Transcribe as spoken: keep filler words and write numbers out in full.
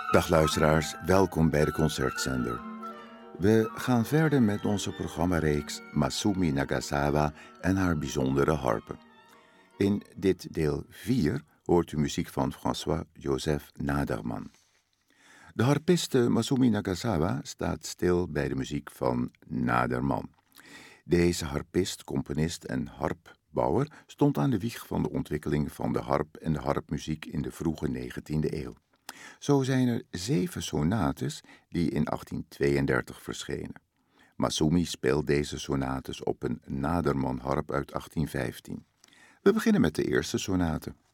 Dag luisteraars, welkom bij de Concertzender. We gaan verder met onze programmareeks Masumi Nagasawa en haar bijzondere harpen. In dit deel vier hoort u muziek van François-Joseph Naderman. De harpiste Masumi Nagasawa staat stil bij de muziek van Naderman. Deze harpist, componist en harpbouwer stond aan de wieg van de ontwikkeling van de harp en de harpmuziek in de vroege negentiende eeuw. Zo zijn er zeven sonates die in achttien tweeëndertig verschenen. Masumi speelt deze sonates op een Naderman-harp uit achttien vijftien. We beginnen met de eerste sonate.